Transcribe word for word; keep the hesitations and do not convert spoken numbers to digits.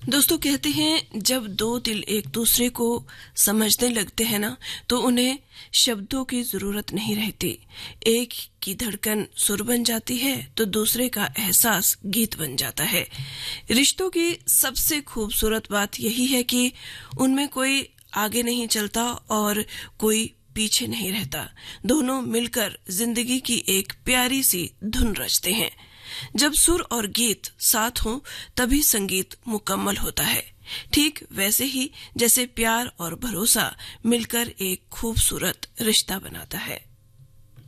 दोस्तों, कहते हैं जब दो दिल एक दूसरे को समझने लगते हैं ना, तो उन्हें शब्दों की जरूरत नहीं रहती। एक की धड़कन सुर बन जाती है तो दूसरे का एहसास गीत बन जाता है। रिश्तों की सबसे खूबसूरत बात यही है कि उनमें कोई आगे नहीं चलता और कोई पीछे नहीं रहता। दोनों मिलकर जिंदगी की एक प्यारी सी धुन रचते हैं। जब सुर और गीत साथ हों तभी संगीत मुकम्मल होता है। ठीक वैसे ही जैसे प्यार और भरोसा मिलकर एक खूबसूरत रिश्ता बनाता है।